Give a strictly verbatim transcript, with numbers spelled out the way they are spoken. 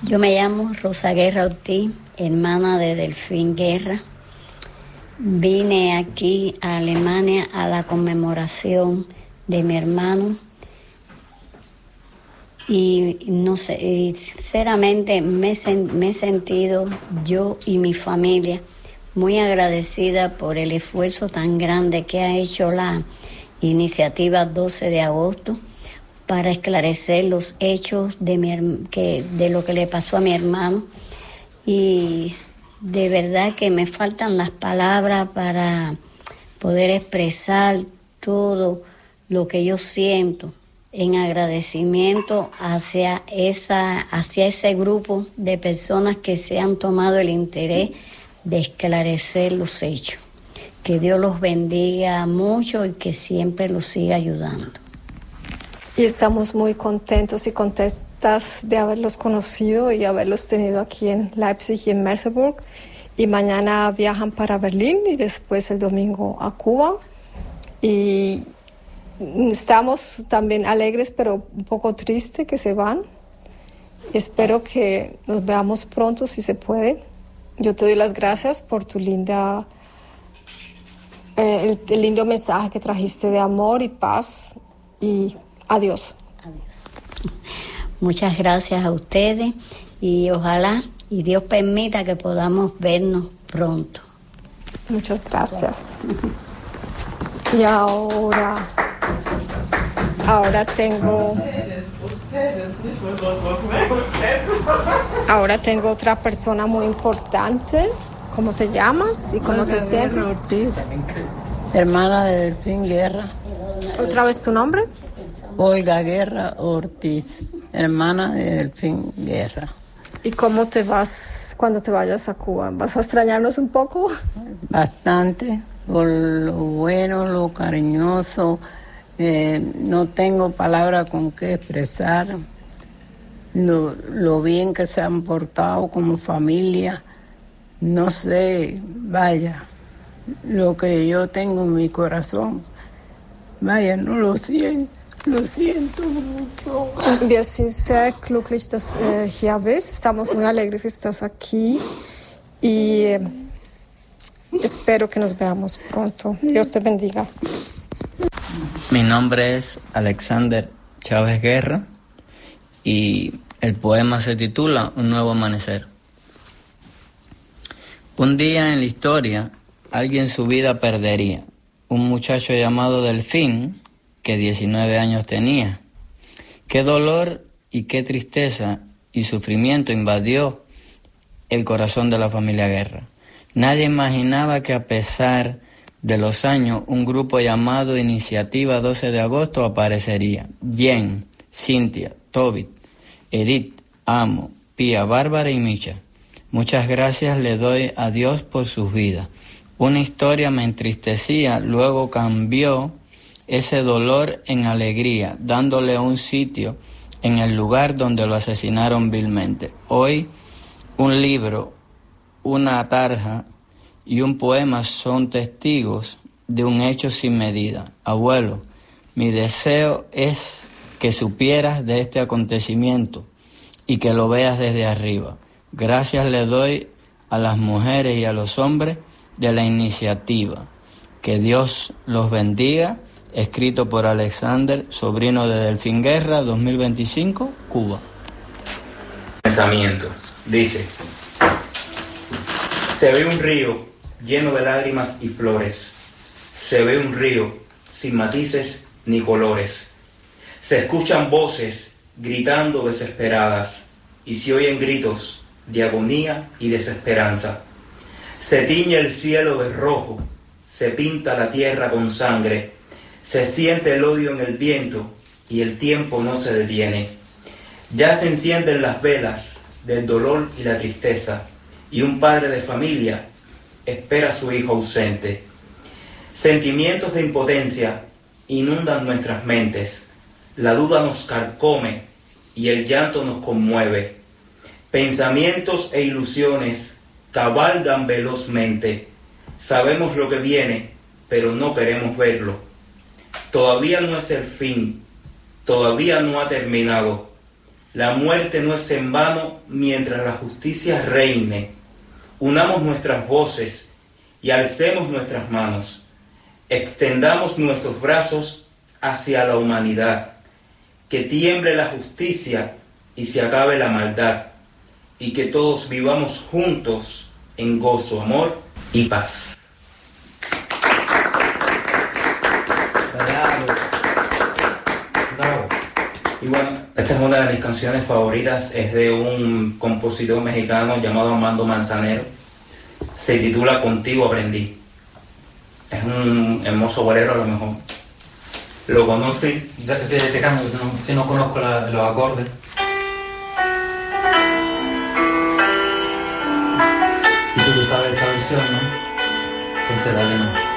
Yo me llamo Rosa Guerra Ortiz, hermana de Delfín Guerra. Vine aquí a Alemania a la conmemoración de mi hermano y no sé, y sinceramente me, me he sentido yo y mi familia muy agradecida por el esfuerzo tan grande que ha hecho la iniciativa doce de agosto para esclarecer los hechos de, mi, que, de lo que le pasó a mi hermano. Y de verdad que me faltan las palabras para poder expresar todo lo que yo siento en agradecimiento hacia, esa, hacia ese grupo de personas que se han tomado el interés de esclarecer los hechos. Que Dios los bendiga mucho y que siempre los siga ayudando. Y estamos muy contentos y contentas de haberlos conocido y haberlos tenido aquí en Leipzig y en Merseburg. Y mañana viajan para Berlín y después el domingo a Cuba. Y estamos también alegres, pero un poco tristes que se van. Y espero que nos veamos pronto si se puede. Yo te doy las gracias por tu linda, eh, el, el lindo mensaje que trajiste de amor y paz. Y adiós. Adiós. Muchas gracias a ustedes y ojalá y Dios permita que podamos vernos pronto. Muchas gracias. Y ahora, ahora tengo, ahora tengo otra persona muy importante. ¿Cómo te llamas y cómo te sientes? Ortiz, hermana de Delfín Guerra. ¿Otra vez tu nombre? Olga Guerra Ortiz, hermana de Delfín Guerra. ¿Y cómo te vas cuando te vayas a Cuba? ¿Vas a extrañarnos un poco? Bastante, por lo bueno, lo cariñoso. Eh, no tengo palabra con qué expresar lo, lo bien que se han portado como familia. No sé, vaya, lo que yo tengo en mi corazón, vaya, no lo siento. Lo siento mucho. Wir sind sehr glücklich, dass du äh, hier bist. Estamos muy alegres que estás aquí y eh, espero que nos veamos pronto. Dios te bendiga. Mi nombre es Alexander Chávez Guerra y el poema se titula Un nuevo amanecer. Un día en la historia, alguien su vida perdería. Un muchacho llamado Delfín, que diecinueve años tenía. Qué dolor y qué tristeza y sufrimiento invadió el corazón de la familia Guerra. Nadie imaginaba que a pesar de los años, un grupo llamado Iniciativa doce de agosto aparecería. Jen, Cintia, Tobit, Edith, Amo, Pía, Bárbara y Micha. Muchas gracias le doy a Dios por sus vidas. Una historia me entristecía, luego cambió ese dolor en alegría, dándole un sitio en el lugar donde lo asesinaron vilmente. Hoy, un libro, una tarja y un poema son testigos de un hecho sin medida. Abuelo, mi deseo es que supieras de este acontecimiento y que lo veas desde arriba. Gracias le doy a las mujeres y a los hombres de la iniciativa. Que Dios los bendiga. Escrito por Alexander, sobrino de Delfín Guerra, dos mil veinticinco, Cuba. Pensamiento. Dice: se ve un río lleno de lágrimas y flores. Se ve un río sin matices ni colores. Se escuchan voces gritando desesperadas y se oyen gritos de agonía y desesperanza. Se tiñe el cielo de rojo, se pinta la tierra con sangre. Se siente el odio en el viento y el tiempo no se detiene. Ya se encienden las velas del dolor y la tristeza y un padre de familia espera a su hijo ausente. Sentimientos de impotencia inundan nuestras mentes. La duda nos carcome y el llanto nos conmueve. Pensamientos e ilusiones cabalgan velozmente. Sabemos lo que viene, pero no queremos verlo. Todavía no es el fin, todavía no ha terminado. La muerte no es en vano mientras la justicia reine. Unamos nuestras voces y alcemos nuestras manos. Extendamos nuestros brazos hacia la humanidad. Que tiemble la justicia y se acabe la maldad. Y que todos vivamos juntos en gozo, amor y paz. Bravo. Bravo. Y bueno, esta es una de mis canciones favoritas, es de un compositor mexicano llamado Armando Manzanero. Se titula Contigo aprendí. Es un hermoso bolero, a lo mejor lo conocen. Ya que te cambio, que no, que no conozco la, los acordes. Y tú, tú sabes esa versión, ¿no? Entonces dale, no.